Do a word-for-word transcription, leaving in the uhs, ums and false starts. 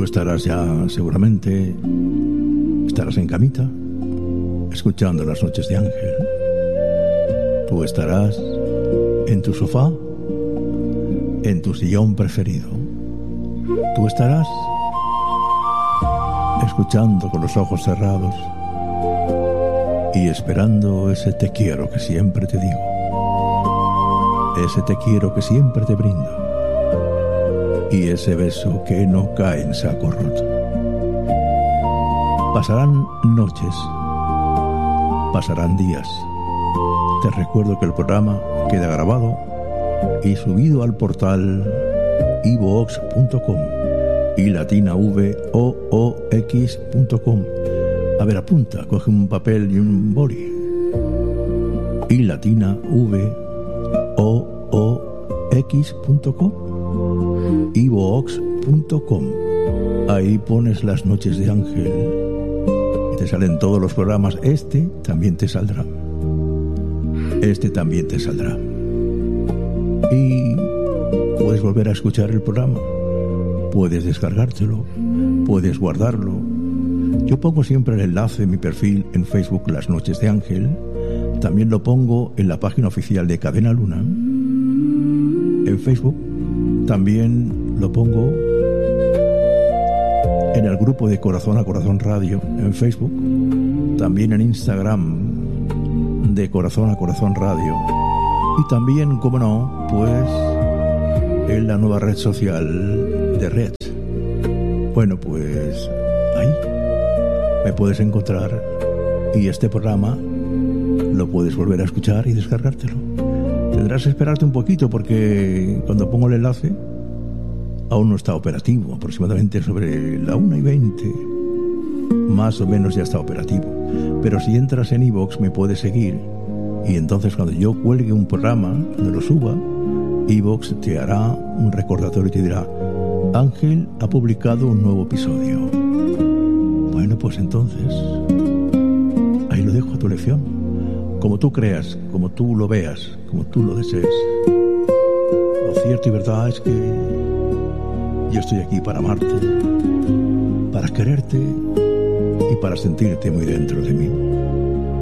Tú estarás ya seguramente, estarás en camita, escuchando Las Noches de Ángel. Tú estarás en tu sofá, en tu sillón preferido. Tú estarás escuchando con los ojos cerrados y esperando ese te quiero que siempre te digo, ese te quiero que siempre te brindo y ese beso que no cae en saco roto. Pasarán noches, pasarán días. Te recuerdo que el programa queda grabado y subido al portal iVoox punto com y latina v o o x punto com. A ver, apunta, coge un papel y un boli. Y latina v o o x punto com, iVoox punto com. Ahí pones Las Noches de Ángel y te salen todos los programas. Este también te saldrá. Este también te saldrá. Y puedes volver a escuchar el programa, puedes descargártelo, puedes guardarlo. Yo pongo siempre el enlace en mi perfil en Facebook, Las Noches de Ángel. También lo pongo en la página oficial de Cadena Luna en Facebook. También lo pongo en el grupo de Corazón a Corazón Radio en Facebook. También en Instagram de Corazón a Corazón Radio. Y también, como no, pues en la nueva red social de Red. Bueno, pues ahí me puedes encontrar y este programa lo puedes volver a escuchar y descargártelo. Tendrás que esperarte un poquito porque cuando pongo el enlace aún no está operativo, aproximadamente sobre la una y veinte más o menos ya está operativo. Pero si entras en iVoox me puedes seguir y entonces cuando yo cuelgue un programa, cuando lo suba, iVoox te hará un recordatorio y te dirá: Ángel ha publicado un nuevo episodio. Bueno, pues entonces ahí lo dejo a tu elección, como tú creas, como tú lo veas, como tú lo desees. Lo cierto y verdad es que yo estoy aquí para amarte, para quererte y para sentirte muy dentro de mí.